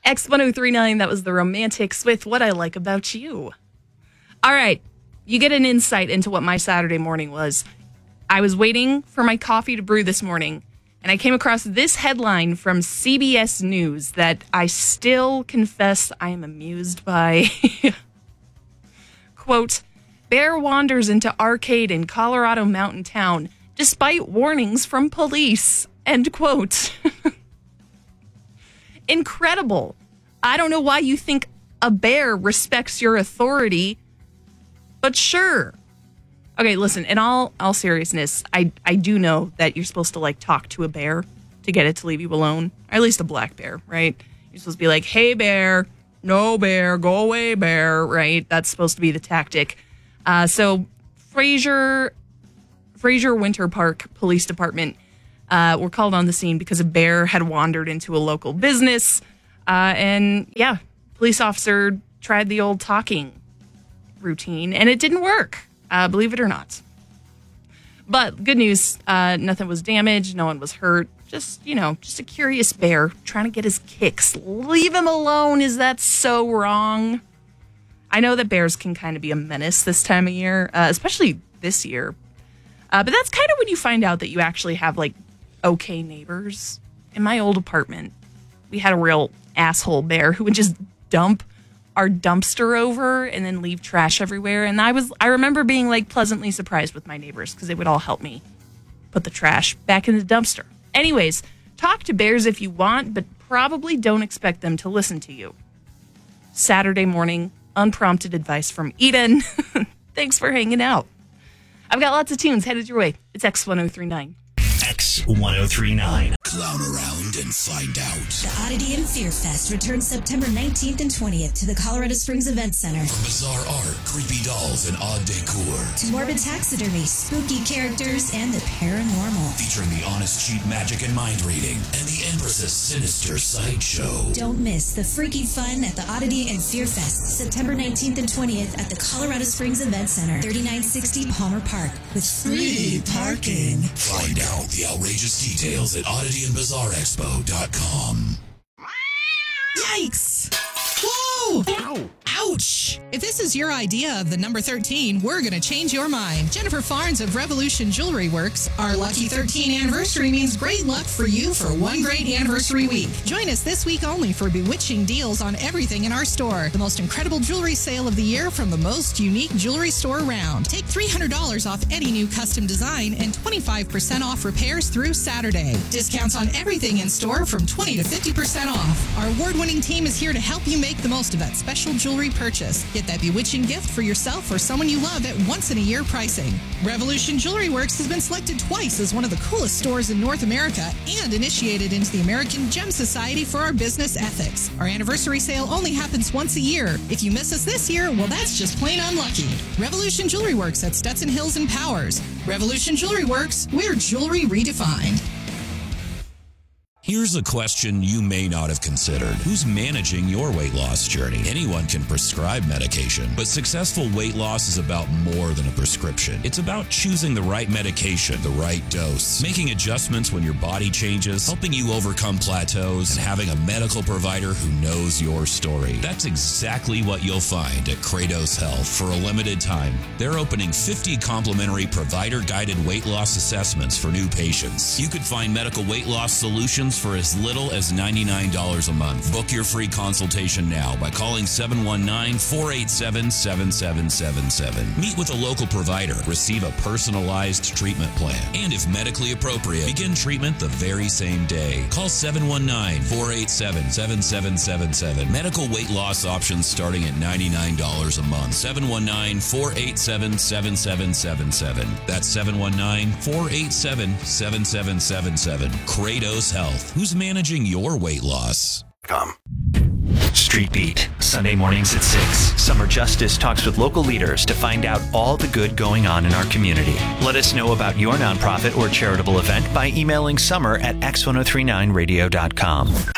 X1039, that was the Romantics with What I Like About You. All right, you get an insight into what my Saturday morning was. I was waiting for my coffee to brew this morning, and I came across this headline from CBS News that I still confess I am amused by. Quote, bear wanders into arcade in Colorado mountain town despite warnings from police. End quote. Incredible. I don't know why you think a bear respects your authority, but sure. Okay, listen, in all seriousness, I do know that you're supposed to, talk to a bear to get it to leave you alone. Or at least a black bear, right? You're supposed to be like, hey, bear, no bear, go away, bear, right? That's supposed to be the tactic. So Fraser Winter Park Police Department were called on the scene because a bear had wandered into a local business. Police officer tried the old talking routine, and it didn't work, believe it or not. But good news, nothing was damaged, no one was hurt. Just a curious bear trying to get his kicks. Leave him alone. Is that so wrong? I know that bears can kind of be a menace this time of year, especially this year. But that's kind of when you find out that you actually have, okay neighbors. In my old apartment, we had a real asshole bear who would just dump our dumpster over and then leave trash everywhere. And I remember being pleasantly surprised with my neighbors because they would all help me put the trash back in the dumpster. Anyways, talk to bears if you want, but probably don't expect them to listen to you. Saturday morning, unprompted advice from Eden. Thanks for hanging out. I've got lots of tunes headed your way. It's X1039. X1039. Clown around and find out. The Oddity and Fear Fest returns September 19th and 20th to the Colorado Springs Event Center. From bizarre art, creepy dolls, and odd decor, to morbid taxidermy, spooky characters, and the paranormal. Featuring the honest cheat magic and mind reading, and the Empress's sinister sideshow. Don't miss the freaky fun at the Oddity and Fear Fest, September 19th and 20th at the Colorado Springs Event Center, 3960 Palmer Park, with free parking. Find out the outrageous details at oddityandbizarrexpo.com. Yikes! Whoa! Ow! Ouch! If this is your idea of the number 13, we're going to change your mind. Jennifer Farnes of Revolution Jewelry Works. Our lucky 13 anniversary means great luck for you for one great anniversary week. Join us this week only for bewitching deals on everything in our store. The most incredible jewelry sale of the year from the most unique jewelry store around. Take $300 off any new custom design and 25% off repairs through Saturday. Discounts on everything in store from 20 to 50% off. Our award-winning team is here to help you make the most of that special jewelry purchase. Get that bewitching gift for yourself or someone you love at once-in-a-year pricing. Revolution Jewelry Works has been selected twice as one of the coolest stores in North America and initiated into the American Gem Society for our business ethics. Our anniversary sale only happens once a year. If you miss us this year, well, that's just plain unlucky. Revolution Jewelry Works at Stetson Hills and Powers. Revolution Jewelry Works, we're jewelry redefined. Here's a question you may not have considered. Who's managing your weight loss journey? Anyone can prescribe medication, but successful weight loss is about more than a prescription. It's about choosing the right medication, the right dose, making adjustments when your body changes, helping you overcome plateaus, and having a medical provider who knows your story. That's exactly what you'll find at Kratos Health. For a limited time, they're opening 50 complimentary provider-guided weight loss assessments for new patients. You could find medical weight loss solutions for as little as $99 a month. Book your free consultation now by calling 719-487-7777. Meet with a local provider. Receive a personalized treatment plan. And if medically appropriate, begin treatment the very same day. Call 719-487-7777. Medical weight loss options starting at $99 a month. 719-487-7777. That's 719-487-7777. Kratos Health. Who's managing your weight loss? Street Beat, Sunday mornings at 6. Summer Justice talks with local leaders to find out all the good going on in our community. Let us know about your nonprofit or charitable event by emailing summer@x1039radio.com.